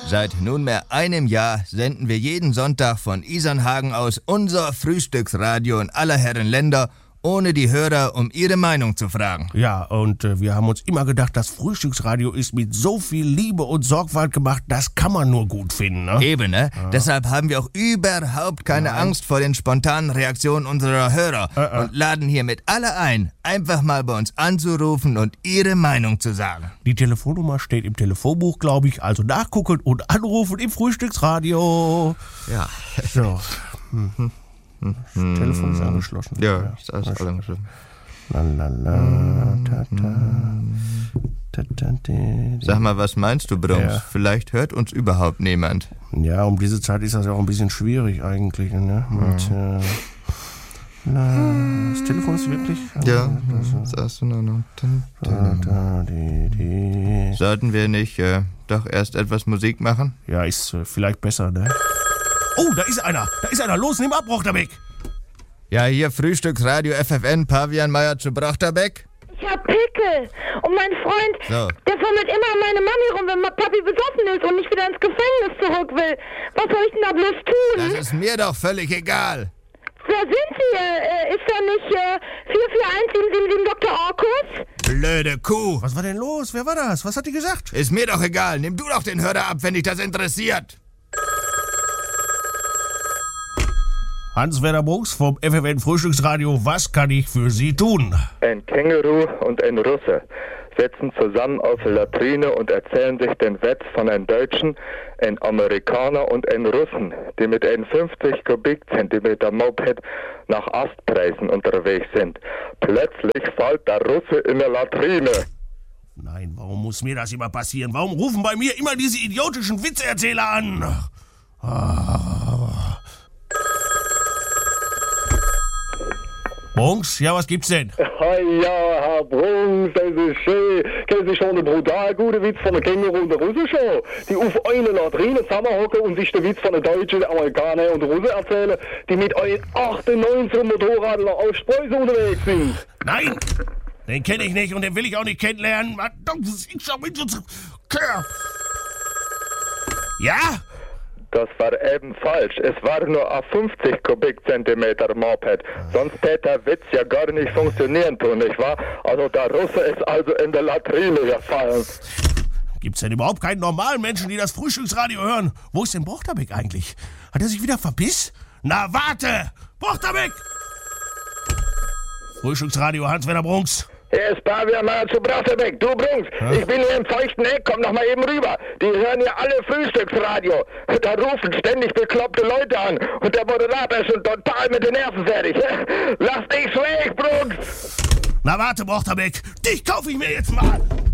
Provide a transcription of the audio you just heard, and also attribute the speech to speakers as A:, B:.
A: Seit nunmehr einem Jahr senden wir jeden Sonntag von Isernhagen aus unser Frühstücksradio in aller Herren Länder, ohne die Hörer um ihre Meinung zu fragen.
B: Ja, und wir haben uns immer gedacht, das Frühstücksradio ist mit so viel Liebe und Sorgfalt gemacht, das kann man nur gut finden, ne?
A: Eben, ne? Ja. Deshalb haben wir auch überhaupt keine Angst vor den spontanen Reaktionen unserer Hörer und laden hiermit alle ein, einfach mal bei uns anzurufen und ihre Meinung zu sagen.
B: Die Telefonnummer steht im Telefonbuch, glaube ich, also nachgucken und anrufen im Frühstücksradio.
A: Ja.
B: So. Das Telefon ist angeschlossen.
A: Ja, ist alles angeschlossen. Sag mal, was meinst du, Brunks? Ja. Vielleicht hört uns überhaupt niemand.
B: Ja, um diese Zeit ist das ja auch ein bisschen schwierig eigentlich, ne? Und, das Telefon ist wirklich...
A: Ja, das hast du noch. Sollten wir nicht doch erst etwas Musik machen?
B: Ja, ist vielleicht besser, ne? Oh, da ist einer! Los, nimm ab, Brochterbeck!
A: Ja, hier Frühstücksradio FFN, Pavian Meier zu Brochterbeck.
C: Ich hab Pickel. Und mein Freund, der fummelt immer an meine Mami rum, wenn Papi besoffen ist und nicht wieder ins Gefängnis zurück will. Was soll ich denn da bloß tun?
A: Das ist mir doch völlig egal.
C: Wer sind Sie? Ist da nicht 441777 Dr. Orkus?
A: Blöde Kuh.
B: Was war denn los? Wer war das? Was hat die gesagt?
A: Ist mir doch egal. Nimm du doch den Hörer ab, wenn dich das interessiert.
B: Hans-Werner Brunks vom FFN Frühstücksradio, was kann ich für Sie tun?
D: Ein Känguru und ein Russe sitzen zusammen auf der Latrine und erzählen sich den Witz von einem Deutschen, einem Amerikaner und einem Russen, die mit einem 50 Kubikzentimeter Moped nach Astpreisen unterwegs sind. Plötzlich fällt der Russe in der Latrine.
B: Nein, warum muss mir das immer passieren? Warum rufen bei mir immer diese idiotischen Witzeerzähler an? Brunks, ja, was gibt's denn?
D: Ja, Herr Brunks, das ist schön. Kennen Sie schon einen brutal guten Witz von der Känguru und der Russe schon? Die auf einer Latrine zusammenhocken und sich den Witz von den Deutschen, Amerikanern und Russen erzählen, die mit einem 98er Motorrad auf Spreußen unterwegs sind.
B: Nein, den kenne ich nicht und den will ich auch nicht kennenlernen. Ja?
D: Das war eben falsch. Es war nur ein 50 Kubikzentimeter Moped. Sonst hätte der Witz ja gar nicht funktionieren tun, nicht wahr? Also der Russe ist also in der Latrine gefallen.
B: Gibt's denn überhaupt keinen normalen Menschen, die das Frühstücksradio hören? Wo ist denn Brochterbeck eigentlich? Hat er sich wieder verbiss? Na warte! Brochterbeck! Frühstücksradio Hans-Werner Brunks.
D: Hier ist Pavian Meier zu Brochterbeck. Du Brunks, ich bin hier im feuchten Eck, komm doch mal eben rüber. Die hören ja alle Frühstücksradio. Da rufen ständig bekloppte Leute an. Und der Moderator ist schon total mit den Nerven fertig. Lass dich weg, Brunks!
B: Na warte, Brochterbeck, dich kaufe ich mir jetzt mal!